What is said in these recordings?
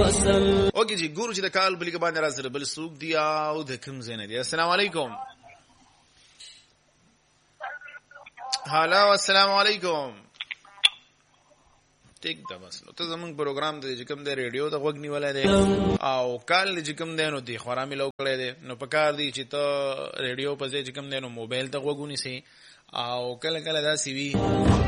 اوکې جی ګورو چې د کال بلګ باندې را سره بل سوق دی او د کوم زین دی. السلام علیکم. هلا والسلام علیکم. ټیک دا مسلو ته زمونږ پروګرام د کوم د ریډیو د غوږ نیولای دی او کال د کوم دی نو دی خورا مې لو کړی دی نو پکار دی چې ته ریډیو په ځای کوم دی نو موبایل ته غوږونی سي او کله کله دا سی وی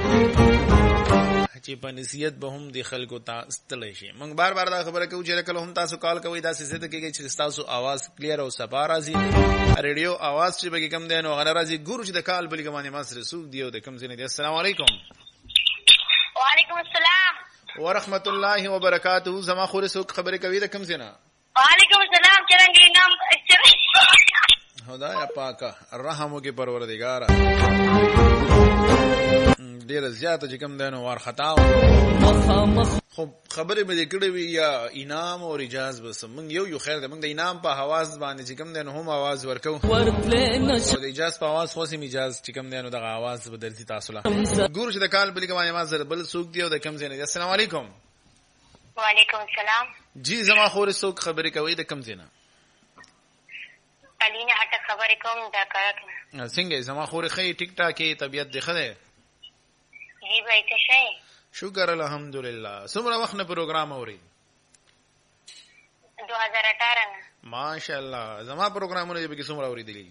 چې په نصیحت به هم د خلکو ته استلې شي. موږ بار بار دا خبره کوو چې کله هم تاسو کال کوئ دا څه ته کېږي چې تاسو आवाज کلیر او صفا راځي ریډیو आवाज چې به کوم دی نو غره راځي. ګورو چې د کال بلګ باندې ماسره سوق دی او د کوم زین دی. السلام علیکم. وعلیکم السلام ورحمت الله وبرکاته. زما خور سوق خبره کوي د کوم زینا. وعلیکم السلام چرنګ نام خدایا پاکه رحم وکي پروردگار ډیر زیاته چې کوم دینو ور خطا خو خبره به کړې وی یا انعام او اجازه بس موږ یو خیر ده موږ د انعام په حواس باندې چې کوم دینو هم आवाज ورکو د اجازه په आवाज خو سم اجازه چې کوم دینو دغه आवाज بدلتي تاسو له ګورو چې د کال بلګ باندې ما زر بل سوق دی او د کوم زین دی. السلام علیکم. وعلیکم السلام جی زما خور سوق خبره کوي د کوم زینا. علینه هټه خبرې کوم دا کارک څنګه زما خور خې ټیک ټاکې طبيعت دی خده جی بھائی ته شي شکر الحمدلله. څومره وخت نه پروګرام اوري؟ 2018 ماشاءالله. زما پروګرامونه به څومره اوریدلی؟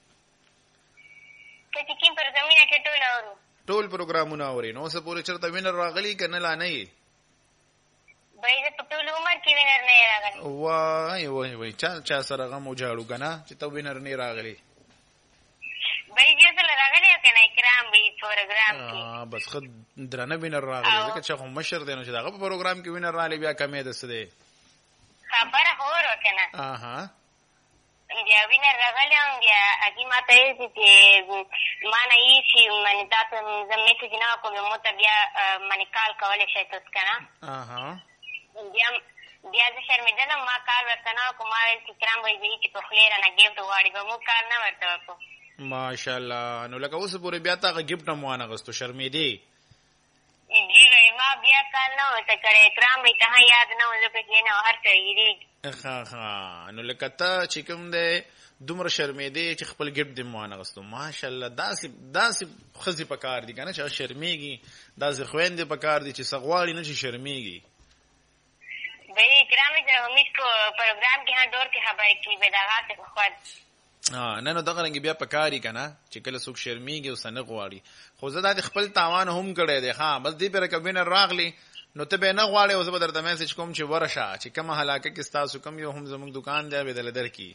کله چې پر زمينه کې ټول اورو ټول پروګرامونه اوري. نو څه پوره چرته وینر راغلی کنه لا نه یې؟ بھائی زه په ټول عمر کې وینر نه راغلی. وای چا سره غم وجاړو کنه چې ته وینر نه راغلی. بھائی یې سره راغلی کنه کرام به پروګرام کې بس خد درنه وینر راغلی ځکه چې خو مشر دی نو چې دغه پروګرام کې وینر راغلی بیا کمې ده څه دی خبره هور وکنه. بیا وینر راغلی بیا اګي ماته چې ما نه یې چې من تاسو زه میسج نه کوم مو ته بیا من کال کولای شئ تاسو کنه بیا زه شرمېدلم ما کال ورته نه کوم ما ویل چې کرام وایي چې په خلیر نه ګیفټ غواړي به مو کال نه ورته وکړو. ماشاءالله. نو لکه اوس پورې بیا تا ګیفټ هم وانه غوښتو شرمېدې؟ جی ما بیا کال نه ورته کړی کرام وایي ته یاد نه و ځکه چې نه هر څه یېرېږي. نو لکه ته چې کوم دی دومره شرمېدې چې خپل ګیفټ دې وانه غوښتو. ماشاءالله داسې ښځې په کار دي که نه چې شرمېږي داسې خویندې په کار دي چې څه غواړي نه چې شرمېږي. بھائی کرام سره همیش کو پروګرام کې ها ډور کې خبرې کوي به دغه څه خو نه نو دغه رنګ بیا پکاري کنه چې کله څوک شرمېږي او سن غواړي. خو زه د خپل تاوان هم کړی دی. بس دې پر کومینه راغلی نو ته به نه غواړې او زه به درته میسج کوم چې ورشه چې کومه هلاکه کې تاسو کوم یو هم زموږ دکان دی به دل درکې.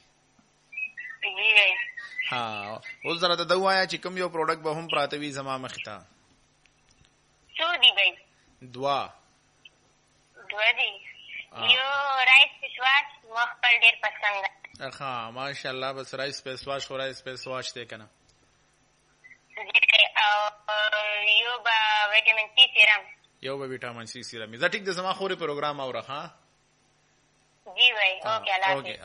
اوس زره ته دوایا چې کوم یو پروډکټ به هم پراته وي زما مخ ته. څو دی بھائی؟ دوا دی یو رایس فیشواش مخبل ډیر پسند ده. ماشاءالله. بس رایس فیشواش خو رایس فیشواش دی کنه. او یو با ویټامین سی سیرم. یو به ویټامین سی سیرم. زه ټیک د زما خوري پروګرام اورخه. جی بھائی اوکے الله حافظ.